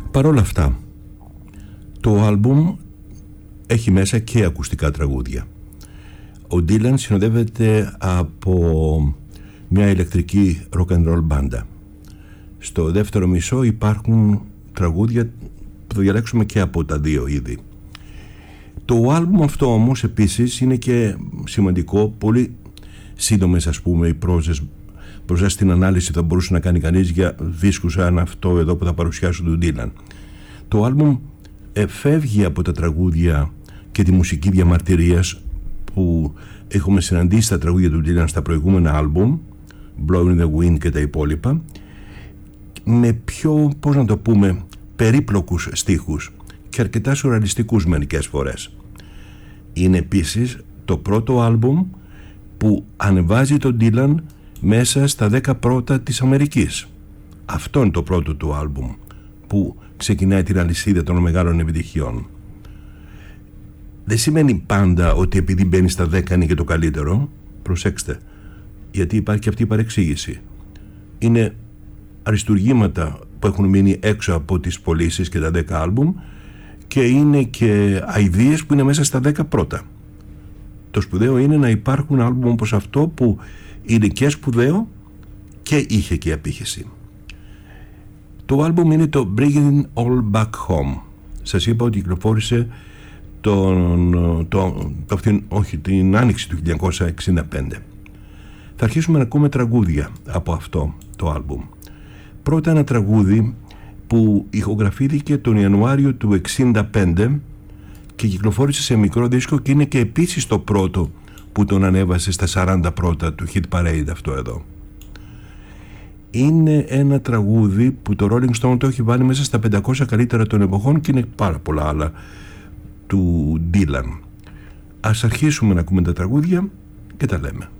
Παρ' όλα αυτά, το άλμπουμ έχει μέσα και ακουστικά τραγούδια. Ο Ντίλαν συνοδεύεται από μια ηλεκτρική rock and roll μπάντα. Στο δεύτερο μισό υπάρχουν τραγούδια που θα διαλέξουμε και από τα δύο είδη. Το άλμπουμ αυτό όμως επίσης είναι και σημαντικό, πολύ σύντομες ας πούμε οι πρόζες μπροστά στην ανάλυση θα μπορούσε να κάνει κανείς για δίσκους σαν αυτό εδώ που θα παρουσιάσω του Ντίλαν. Το άλμπουμ φεύγει από τα τραγούδια και τη μουσική διαμαρτυρίας που έχουμε συναντήσει στα τραγούδια του Ντίλαν στα προηγούμενα άλμπουμ, Blowing the Wind και τα υπόλοιπα, με πιο, πώς να το πούμε, περίπλοκους στίχους και αρκετά σουρεαλιστικούς μερικές φορές. Είναι επίσης το πρώτο άλμπουμ που ανεβάζει τον Ντίλαν μέσα στα 10 πρώτα της Αμερικής. Αυτό είναι το πρώτο του άλμπουμ που ξεκινάει την αλυσίδα των μεγάλων επιτυχιών. Δεν σημαίνει πάντα ότι επειδή μπαίνει στα 10 είναι και το καλύτερο. Προσέξτε, γιατί υπάρχει και αυτή η παρεξήγηση. Είναι αριστουργήματα που έχουν μείνει έξω από τις πωλήσεις και τα 10 άλμπουμ και είναι και αηδίες που είναι μέσα στα 10 πρώτα. Το σπουδαίο είναι να υπάρχουν άλμπουμ όπως αυτό που είναι και σπουδαίο και είχε και απήχηση. Το άλμπουμ είναι το Bringing All Back Home. Σας είπα ότι κυκλοφόρησε την άνοιξη του 1965. Θα αρχίσουμε να ακούμε τραγούδια από αυτό το άλμπουμ. Πρώτα ένα τραγούδι που ηχογραφήθηκε τον Ιανουάριο του 1965 και κυκλοφόρησε σε μικρό δίσκο και είναι και επίσης το πρώτο που τον ανέβασε στα 40 πρώτα του Hit Parade αυτό εδώ. Είναι ένα τραγούδι που το Rolling Stone το έχει βάλει μέσα στα 500 καλύτερα των εποχών και είναι πάρα πολλά άλλα του Dylan. Ας αρχίσουμε να ακούμε τα τραγούδια και τα λέμε.